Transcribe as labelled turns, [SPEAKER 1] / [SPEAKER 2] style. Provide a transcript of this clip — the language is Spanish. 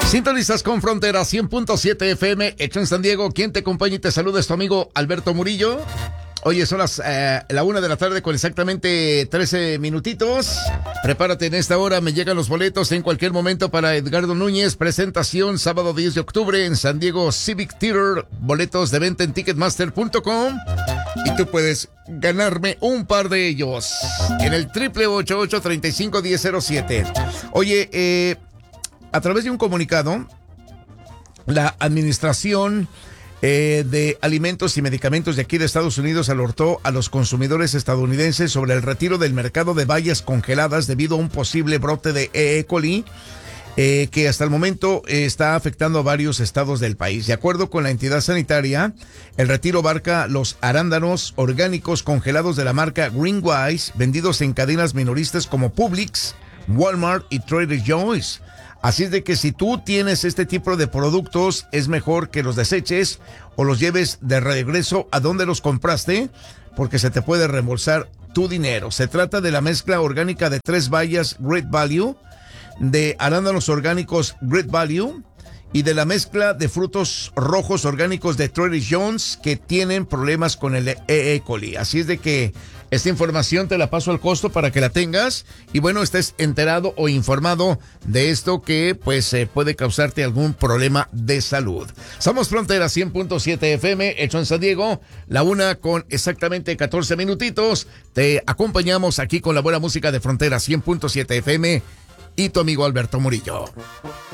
[SPEAKER 1] Sintonizas con Frontera 100.7 FM, hecho en San Diego. ¿Quién te acompaña y te saluda? Es tu amigo Alberto Murillo. Oye, son la 1 de la tarde con exactamente 13 minutitos. Prepárate, en esta hora me llegan los boletos en cualquier momento para Edgardo Núñez. Presentación sábado 10 de octubre en San Diego Civic Theater. Boletos de venta en Ticketmaster.com. Y tú puedes ganarme un par de ellos en el 888-351007. Oye, a través de un comunicado, la Administración de Alimentos y Medicamentos de aquí de Estados Unidos alertó a los consumidores estadounidenses sobre el retiro del mercado de bayas congeladas debido a un posible brote de E. coli que hasta el momento está afectando a varios estados del país. De acuerdo con la entidad sanitaria, el retiro abarca los arándanos orgánicos congelados de la marca Greenwise, vendidos en cadenas minoristas como Publix, Walmart y Trader Joe's. Así es de que si tú tienes este tipo de productos, es mejor que los deseches o los lleves de regreso a donde los compraste, porque se te puede reembolsar tu dinero. Se trata de la mezcla orgánica de 3 bayas Great Value, de arándanos orgánicos Great Value y de la mezcla de frutos rojos orgánicos de Trader Joe's que tienen problemas con el E. coli. Así es de que esta información te la paso al costo para que la tengas y bueno, estés enterado o informado de esto que pues puede causarte algún problema de salud. Somos Frontera 100.7 FM, hecho en San Diego, la 1 con exactamente 14 minutitos. Te acompañamos aquí con la buena música de Frontera 100.7 FM y tu amigo Alberto Murillo.